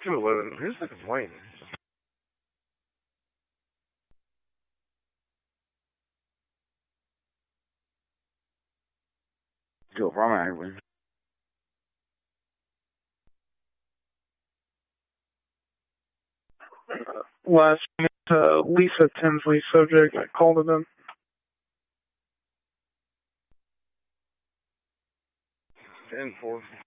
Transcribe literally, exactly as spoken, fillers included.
two eleven. Who's the complaint? Go from Ireland. Last minute, uh, Lisa Tinsley, subject. I called it in. ten four.